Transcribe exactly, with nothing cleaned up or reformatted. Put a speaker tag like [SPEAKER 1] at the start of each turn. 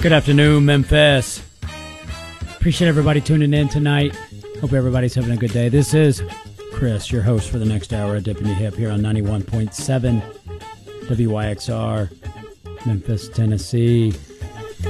[SPEAKER 1] Good afternoon, Memphis. Appreciate everybody tuning in tonight. Hope everybody's having a good day. This is Chris, your host for the next hour of Dipping Your Hip here on ninety-one point seven W Y X R, Memphis, Tennessee.